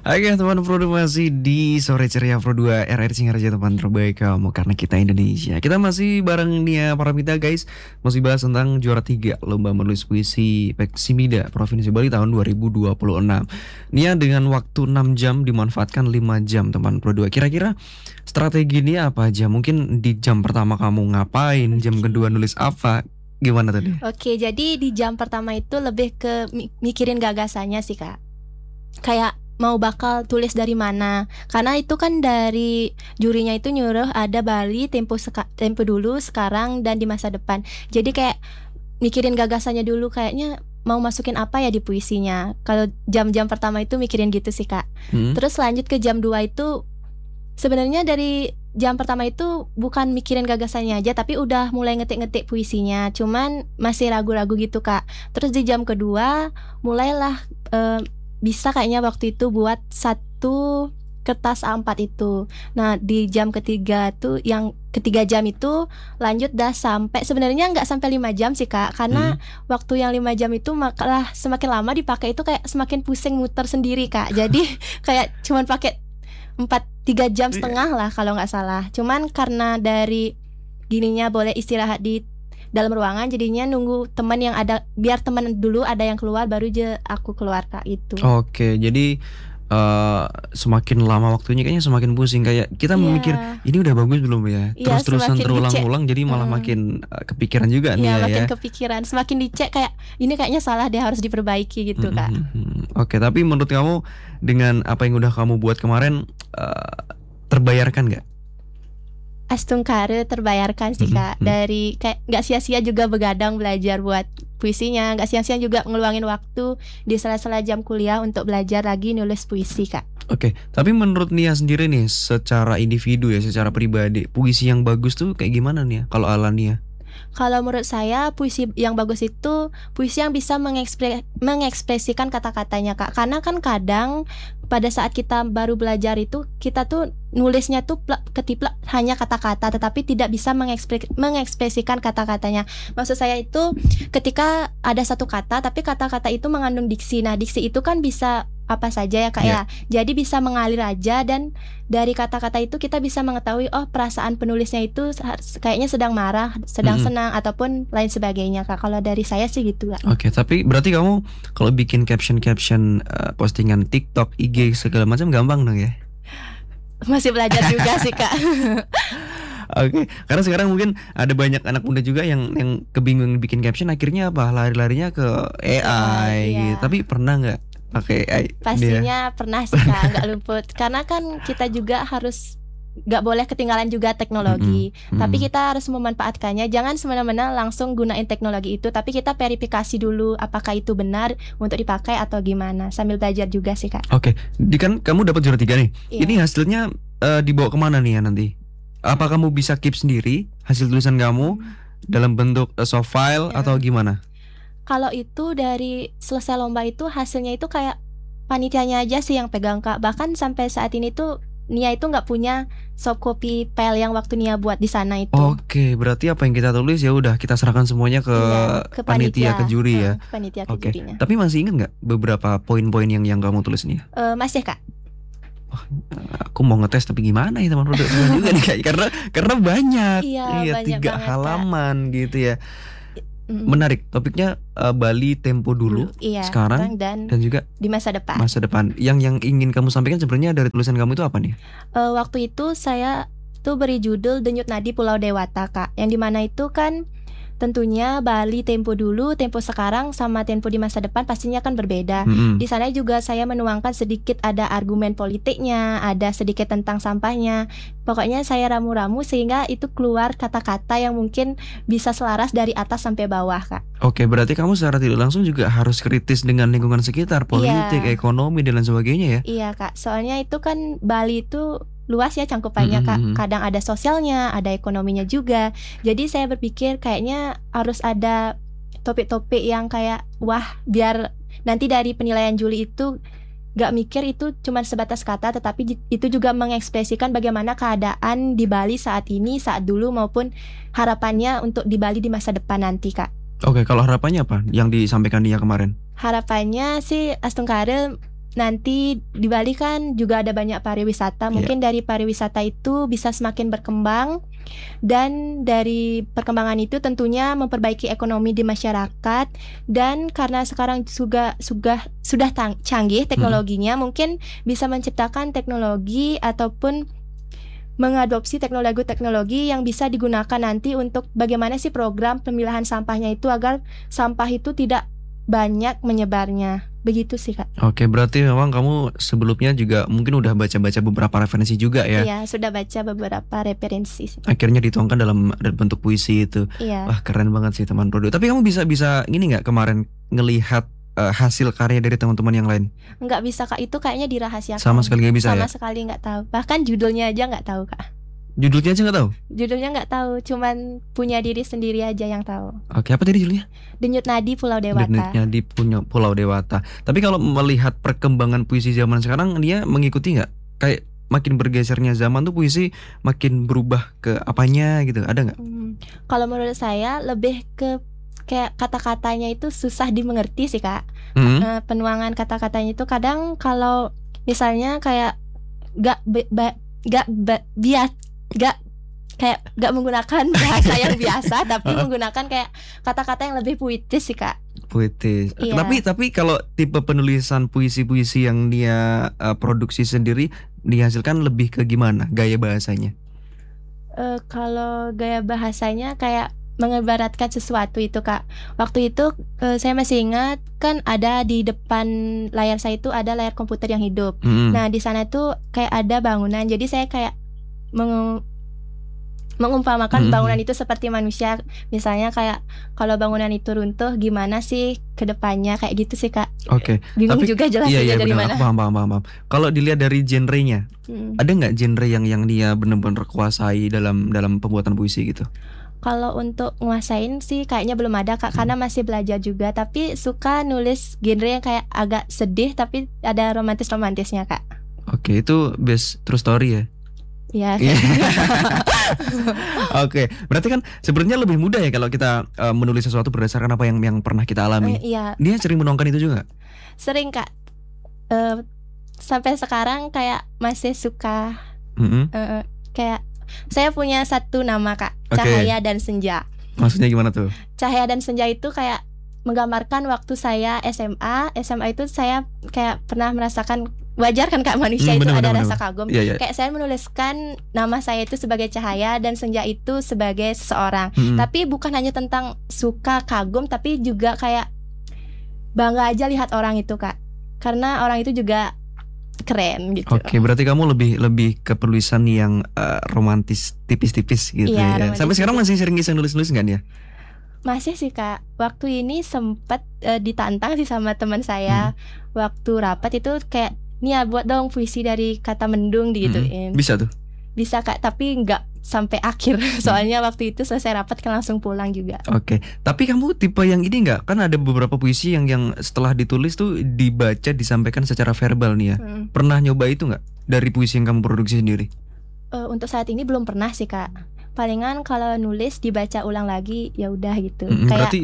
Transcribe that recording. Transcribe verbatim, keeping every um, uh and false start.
Oke teman Pro dua masih di sore ceria Pro dua R R Singaraja teman terbaik kamu karena kita Indonesia. Kita masih bareng Nia Paramita guys. Masih bahas tentang juara tiga lomba menulis puisi Peksimida Provinsi Bali tahun dua ribu dua puluh enam. Nia dengan waktu enam jam dimanfaatkan lima jam teman Pro dua. Kira-kira strategi Nia apa aja? Mungkin di jam pertama kamu ngapain, jam kedua nulis apa? Gimana tadi? Oke, jadi di jam pertama itu lebih ke mi- mikirin gagasannya sih Kak. Kayak mau bakal tulis dari mana. Karena itu kan dari jurinya itu nyuruh ada Bali, tempo seka- tempo dulu, sekarang, dan di masa depan. Jadi kayak mikirin gagasannya dulu, kayaknya mau masukin apa ya di puisinya. Kalau jam-jam pertama itu mikirin gitu sih Kak. Hmm? Terus lanjut ke jam dua itu sebenarnya dari jam pertama itu bukan mikirin gagasannya aja, tapi udah mulai ngetik-ngetik puisinya. Cuman masih ragu-ragu gitu Kak. Terus di jam kedua mulailah eh, bisa kayaknya waktu itu buat satu kertas A empat itu. Nah di jam ketiga tuh, yang ketiga jam itu lanjut dah sampai, sebenarnya nggak sampai lima jam sih Kak. Karena Hmm? waktu yang lima jam itu malah semakin lama dipakai itu kayak semakin pusing muter sendiri Kak. Jadi kayak cuman pakai empat tiga jam setengah lah kalau nggak salah. Cuman karena dari gininya boleh istirahat di dalam ruangan, jadinya nunggu teman yang ada, biar teman dulu ada yang keluar baru aja aku keluar Kak itu. Oke, jadi eh, semakin lama waktunya kayaknya semakin pusing. Kayak kita Iya. memikir ini udah bagus belum ya? Iya, Terus-terusan semakin terulang-ulang jadi malah Mm. makin eh, kepikiran juga nih Iya, ya. makin ya. kepikiran, semakin dicek kayak ini kayaknya salah deh, harus diperbaiki gitu Kak. Mm-mm. Oke, tapi menurut kamu dengan apa yang udah kamu buat kemarin eh, terbayarkan nggak? Astungkare terbayarkan sih Kak. Mm-mm. Dari kayak nggak sia-sia juga begadang belajar buat puisinya, nggak sia-sia juga ngeluangin waktu di sela-sela jam kuliah untuk belajar lagi nulis puisi Kak. Oke, tapi menurut Nia sendiri nih, secara individu ya, secara pribadi, puisi yang bagus tuh kayak gimana nih ya, kalau ala Nia? Kalau menurut saya puisi yang bagus itu puisi yang bisa mengekspre- mengekspresikan kata-katanya Kak. Karena kan kadang pada saat kita baru belajar itu kita tuh nulisnya tuh plek, ketiplek hanya kata-kata, tetapi tidak bisa mengekspre- mengekspresikan kata-katanya. Maksud saya itu ketika ada satu kata tapi kata-kata itu mengandung diksi. Nah diksi itu kan bisa apa saja ya Kak Iya. ya. Jadi bisa mengalir aja, dan dari kata-kata itu kita bisa mengetahui oh perasaan penulisnya itu kayaknya sedang marah, sedang Mm-mm. senang, ataupun lain sebagainya Kak. Kalau dari saya sih gitu Kak. Oke, tapi berarti kamu kalau bikin caption-caption eh, postingan TikTok, I G segala macam gampang dong ya? Masih belajar juga sih Kak. Oke, karena sekarang mungkin ada banyak anak muda juga yang yang kebingungan bikin caption, akhirnya apa? Lari-larinya ke A I A I, gitu. iya. Tapi pernah nggak pakai A I? Dia? Pastinya pernah sih Kak, nggak luput. Karena kan kita juga harus nggak boleh ketinggalan juga teknologi. Mm-mm. Tapi Mm-mm. kita harus memanfaatkannya. Jangan semena-mena langsung gunain teknologi itu, tapi kita verifikasi dulu apakah itu benar untuk dipakai atau gimana. Sambil belajar juga sih Kak. Oke, di kan kamu dapat juara tiga nih. Iya. Ini hasilnya eh, dibawa kemana nih ya nanti? Apa kamu bisa keep sendiri hasil tulisan kamu dalam bentuk eh, soft file Ya. atau gimana? Kalau itu dari selesai lomba itu hasilnya itu kayak panitianya aja sih yang pegang Kak. Bahkan sampai saat ini tuh Nia itu nggak punya soft copy file yang waktu Nia buat di sana itu. Oke, berarti apa yang kita tulis ya udah kita serahkan semuanya ke, Iya, ke panitia, ke juri ya. Hmm, ke panitia ke Oke, jurinya. tapi masih ingat nggak beberapa poin-poin yang yang kamu tulis nih? Eh, masih Kak. Aku mau ngetes tapi gimana ya teman produk juga nih Kak? Karena karena banyak, Iya, banyak tiga banget, Kak. halaman gitu ya. Mm. Menarik, topiknya eh, Bali tempo dulu, Iya, sekarang dan dan juga di masa depan. masa depan. Yang yang ingin kamu sampaikan sebenarnya dari tulisan kamu itu apa nih? Eh, waktu itu saya tuh beri judul Denyut Nadi Pulau Dewata Kak. Yang dimana itu kan tentunya Bali tempo dulu, tempo sekarang, sama tempo di masa depan pastinya kan berbeda. Mm-mm. Di sana juga saya menuangkan sedikit ada argumen politiknya, ada sedikit tentang sampahnya. Pokoknya saya ramu-ramu sehingga itu keluar kata-kata yang mungkin bisa selaras dari atas sampai bawah Kak. Oke, berarti kamu secara tidak langsung juga harus kritis dengan lingkungan sekitar, politik, Iya. ekonomi dan lain sebagainya ya. Iya Kak, soalnya itu kan Bali itu luas ya cangkupannya Kak. Mm-mm. Kadang ada sosialnya, ada ekonominya juga. Jadi saya berpikir kayaknya harus ada topik-topik yang kayak wah, biar nanti dari penilaian juri itu gak mikir itu cuma sebatas kata, tetapi j- itu juga mengekspresikan bagaimana keadaan di Bali saat ini, saat dulu, maupun harapannya untuk di Bali di masa depan nanti Kak. Oke, kalau harapannya apa yang disampaikan dia kemarin? Harapannya sih Astungkare nanti di Bali kan juga ada banyak pariwisata. Mungkin dari pariwisata itu bisa semakin berkembang, dan dari perkembangan itu tentunya memperbaiki ekonomi di masyarakat. Dan karena sekarang juga sudah sudah tang- canggih teknologinya, hmm. mungkin bisa menciptakan teknologi ataupun mengadopsi teknologi-teknologi yang bisa digunakan nanti untuk bagaimana sih program pemilahan sampahnya itu agar sampah itu tidak banyak menyebarnya. Begitu sih Kak. Oke, berarti memang kamu sebelumnya juga mungkin udah baca-baca beberapa referensi juga ya? Iya, sudah baca beberapa referensi. Akhirnya dituangkan dalam, dalam bentuk puisi itu. Iya. Wah, keren banget sih teman Prodo. Tapi kamu bisa bisa ini nggak kemarin ngelihat uh, hasil karya dari teman-teman yang lain? Nggak bisa Kak, itu kayaknya dirahasiakan. Sama sekali nggak bisa. Sama ya? sekali nggak tahu. Bahkan judulnya aja nggak tahu Kak. Judulnya aja nggak tahu? Judulnya nggak tahu, cuman punya diri sendiri aja yang tahu. Oke, apa tadi judulnya? Denyut Nadi Pulau Dewata. Denyut Nadi punya Pulau Dewata. Tapi kalau melihat perkembangan puisi zaman sekarang, dia mengikuti nggak? Kayak makin bergesernya zaman tuh puisi makin berubah ke apanya gitu, ada nggak? Hmm, kalau menurut saya lebih ke kayak kata-katanya itu susah dimengerti sih Kak. Mm-hmm. uh, Penuangan kata-katanya itu kadang kalau misalnya kayak gak be, ba, gak ba, bias gak kayak gak menggunakan bahasa yang biasa, tapi menggunakan kayak kata-kata yang lebih puitis sih Kak. Puitis. Iya. Tapi tapi kalau tipe penulisan puisi-puisi yang dia uh, produksi sendiri dihasilkan lebih ke gimana gaya bahasanya? Uh, kalau gaya bahasanya kayak mengibaratkan sesuatu itu Kak. Waktu itu uh, saya masih ingat kan ada di depan layar saya itu ada layar komputer yang hidup. Hmm. Nah di sana tuh kayak ada bangunan. Jadi saya kayak meng- mengumpamakan hmm. bangunan itu seperti manusia. Misalnya kayak kalau bangunan itu runtuh gimana sih ke depannya, kayak gitu sih Kak. Oke. Okay. Bingung Tapi, juga jelasinnya iya, iya, dari benar, mana. Paham, paham, paham. Kalau dilihat dari genrenya, hmm. ada nggak genre yang yang dia benar-benar kuasai dalam dalam pembuatan puisi gitu? Kalau untuk nguasain sih kayaknya belum ada Kak, hmm. karena masih belajar juga. Tapi suka nulis genre yang kayak agak sedih tapi ada romantis-romantisnya Kak. Oke, itu based true story ya? Ya. Oke, berarti kan sebenarnya lebih mudah ya kalau kita uh, menulis sesuatu berdasarkan apa yang yang pernah kita alami. Uh, iya. Dia sering menuangkan itu juga? Sering Kak. Uh, sampai sekarang kayak masih suka. Mm-hmm. Uh, kayak saya punya satu nama Kak, okay. Cahaya dan Senja. Maksudnya gimana tuh? Cahaya dan Senja itu kayak menggambarkan waktu saya S M A. S M A itu saya kayak pernah merasakan, wajar kan Kak manusia hmm, itu bener, ada bener, rasa kagum. Yeah, yeah. Kayak saya menuliskan nama saya itu sebagai Cahaya dan Senja itu sebagai seseorang. Hmm. Tapi bukan hanya tentang suka kagum, tapi juga kayak bangga aja lihat orang itu Kak. Karena orang itu juga keren gitu. Oke, okay, berarti kamu lebih lebih ke penulisan yang uh, romantis tipis-tipis gitu iya, ya. Sampai sekarang masih sering iseng nulis-nulis nggak dia? Masih sih Kak. Waktu ini sempat uh, ditantang sih sama teman saya. Hmm. Waktu rapat itu kayak, nih ya buat dong puisi dari kata mendung digituin. Hmm. Bisa tuh? Bisa Kak, tapi nggak sampai akhir. Soalnya hmm. waktu itu selesai rapat kan langsung pulang juga. Oke, okay. Tapi kamu tipe yang ini nggak? Kan ada beberapa puisi yang yang setelah ditulis tuh dibaca, disampaikan secara verbal nih ya. Hmm. Pernah nyoba itu nggak dari puisi yang kamu produksi sendiri? Uh, untuk saat ini belum pernah sih Kak. Palingan kalau nulis dibaca ulang lagi ya udah gitu. Hmm, kayak berarti